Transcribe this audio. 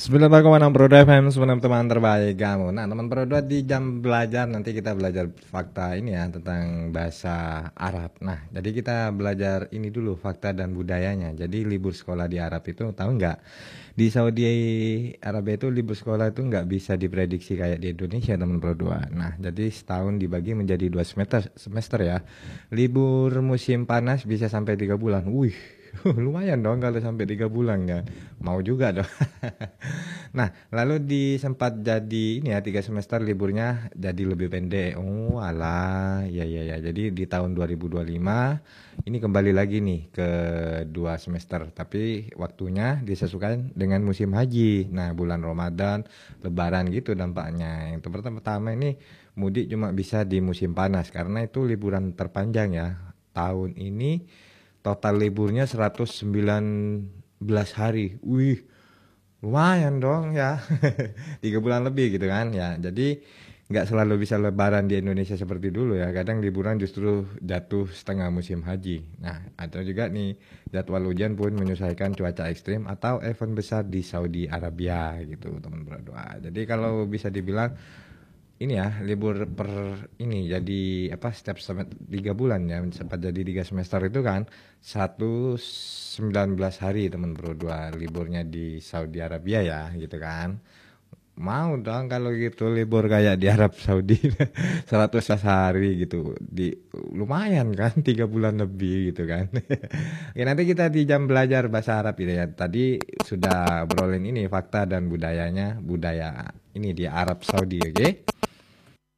9,6 Pro FM, 9 teman terbaik kamu. Nah, teman Pro 2 di jam belajar nanti kita belajar fakta ini ya tentang bahasa Arab. Nah, jadi kita belajar ini dulu fakta dan budayanya. Jadi libur sekolah di Arab itu tahu nggak? Di Saudi Arabia itu libur sekolah itu nggak bisa diprediksi kayak di Indonesia teman Pro 2. Nah, jadi setahun dibagi menjadi 2 semester ya. Libur musim panas bisa sampai 3 bulan. Wih, lumayan dong kalau sampai 3 bulan ya. Mau juga dong. Nah, lalu sempat jadi ini ya 3 semester liburnya jadi lebih pendek. Oh, alah, ya ya ya. Jadi di tahun 2025 ini kembali lagi nih ke 2 semester, tapi waktunya disesuaikan dengan musim haji. Nah, bulan Ramadan, Lebaran gitu dampaknya. Yang pertama ini mudik cuma bisa di musim panas karena itu liburan terpanjang ya. Tahun ini total liburnya 119 hari. Wih, lumayan dong ya. 3 bulan lebih gitu kan ya. Jadi nggak selalu bisa lebaran di Indonesia seperti dulu ya. Kadang liburan justru jatuh setengah musim haji. Nah, atau juga nih jadwal hujan pun menyesuaikan cuaca ekstrim atau event besar di Saudi Arabia gitu teman berdua. Jadi kalau bisa dibilang ini ya libur per ini jadi apa setiap 3 bulan ya sempat jadi 3 semester itu kan 19 hari teman berdua liburnya di Saudi Arabia ya gitu kan. Mau dong kalau gitu libur kayak di Arab Saudi 100 hari gitu di lumayan kan 3 bulan lebih gitu kan. Oke, nanti kita di jam belajar bahasa Arab gitu ya. Tadi sudah brolin ini fakta dan budayanya budaya ini di Arab Saudi, oke?